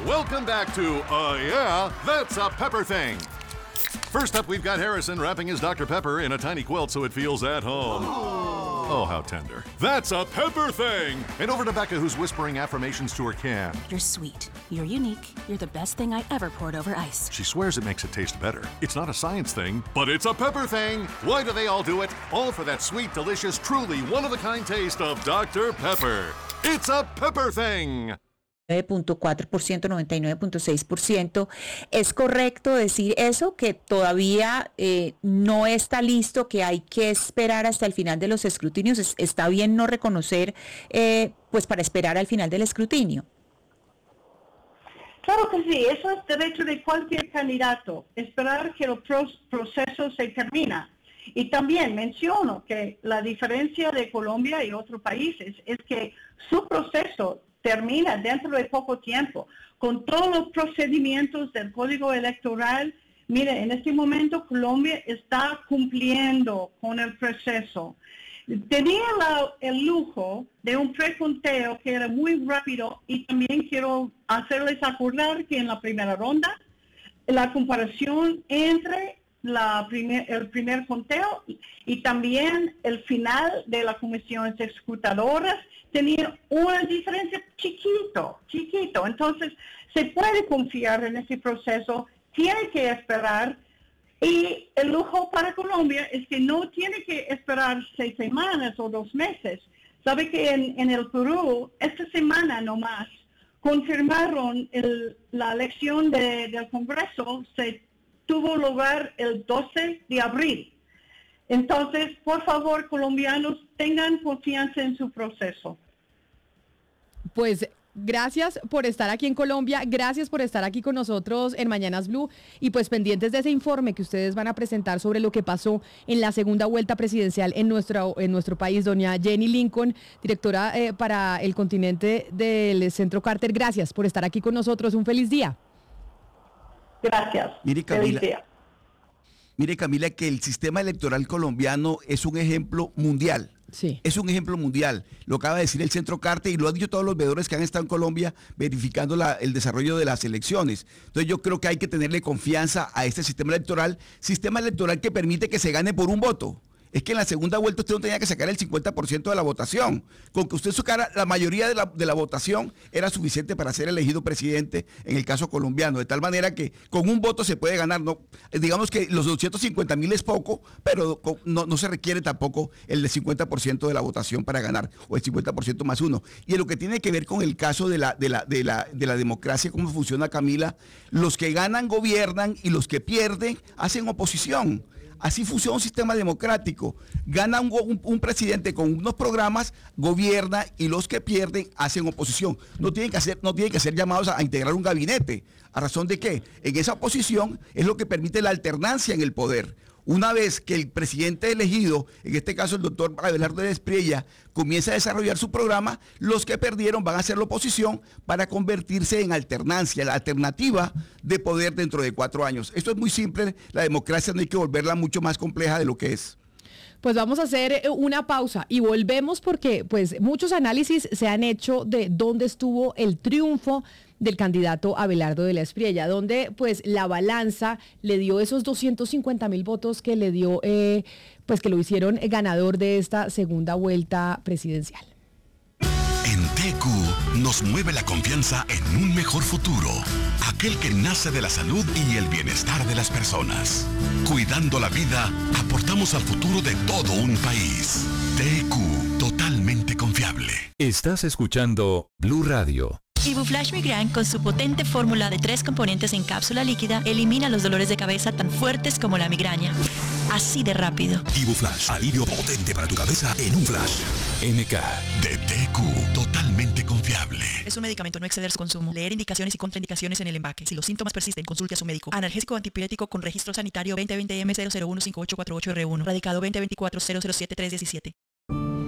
Welcome back to Yeah, That's a Pepper Thing. First up, we've got Harrison wrapping his Dr. Pepper in a tiny quilt so it feels at home. Oh, how tender. That's a Pepper Thing! And over to Becca, who's whispering affirmations to her can. You're sweet. You're unique. You're the best thing I ever poured over ice. She swears it makes it taste better. It's not a science thing, but it's a pepper thing. Why do they all do it? All for that sweet, delicious, truly one-of-a-kind taste of Dr. Pepper. It's a Pepper Thing. 9.4%, 99.6%. ¿Es correcto decir eso, que todavía no está listo, que hay que esperar hasta el final de los escrutinios? ¿Está bien no reconocer, pues para esperar al final del escrutinio? Claro que sí, eso es derecho de cualquier candidato, esperar que el proceso se termine. Y también menciono que la diferencia de Colombia y otros países es que su proceso termina dentro de poco tiempo, con todos los procedimientos del Código Electoral. Mire, en este momento Colombia está cumpliendo con el proceso. Tenía el lujo de un preconteo que era muy rápido, y también quiero hacerles acordar que en la primera ronda, la comparación entre el primer conteo y también el final de las comisiones ejecutadoras tenía una diferencia chiquito. Entonces, se puede confiar en este proceso, tiene que esperar, y el lujo para Colombia es que no tiene que esperar 6 semanas o 2 meses. Sabe que en el Perú, esta semana nomás, confirmaron la elección del Congreso, se tuvo lugar el 12 de abril. Entonces, por favor, colombianos, tengan confianza en su proceso. Pues gracias por estar aquí en Colombia, gracias por estar aquí con nosotros en Mañanas Blue, y pues pendientes de ese informe que ustedes van a presentar sobre lo que pasó en la segunda vuelta presidencial en nuestro país. Doña Jenny Lincoln, directora para el continente del Centro Carter, gracias por estar aquí con nosotros, un feliz día. Gracias. Mire, Camila, que el sistema electoral colombiano es un ejemplo mundial. Sí. Es un ejemplo mundial. Lo acaba de decir el Centro Carter y lo han dicho todos los veedores que han estado en Colombia verificando el desarrollo de las elecciones. Entonces yo creo que hay que tenerle confianza a este sistema electoral que permite que se gane por un voto. Es que en la segunda vuelta usted no tenía que sacar el 50% de la votación. Con que usted sacara la mayoría de la votación era suficiente para ser elegido presidente en el caso colombiano. De tal manera que con un voto se puede ganar. No, digamos que los 250,000 es poco, pero no se requiere tampoco el 50% de la votación para ganar, o el 50% más uno. Y en lo que tiene que ver con el caso de la democracia, cómo funciona, Camila, los que ganan gobiernan y los que pierden hacen oposición. Así funciona un sistema democrático. Gana un presidente con unos programas, gobierna, y los que pierden hacen oposición. No tienen que ser llamados a integrar un gabinete. ¿A razón de qué? En esa oposición es lo que permite la alternancia en el poder. Una vez que el presidente elegido, en este caso el doctor Abelardo de Espriella, comienza a desarrollar su programa, los que perdieron van a hacer la oposición para convertirse en alternancia, la alternativa de poder dentro de 4 años. Esto es muy simple, la democracia no hay que volverla mucho más compleja de lo que es. Pues vamos a hacer una pausa y volvemos, porque pues muchos análisis se han hecho de dónde estuvo el triunfo del candidato Abelardo de la Espriella, donde pues la balanza le dio esos 250,000 votos que le dio, pues que lo hicieron ganador de esta segunda vuelta presidencial. En TQ nos mueve la confianza en un mejor futuro, aquel que nace de la salud y el bienestar de las personas. Cuidando la vida, aportamos al futuro de todo un país. TQ, totalmente confiable. Estás escuchando Blue Radio. Ibuflash Migraine, con su potente fórmula de 3 componentes en cápsula líquida, elimina los dolores de cabeza tan fuertes como la migraña. Así de rápido. Ibuflash, alivio potente para tu cabeza en un flash. MK de TQ, totalmente confiable. Es un medicamento, no exceder su consumo. Leer indicaciones y contraindicaciones en el empaque. Si los síntomas persisten, consulte a su médico. Analgésico antipirético con registro sanitario 2020 M0015848R1. Radicado 2024 007317.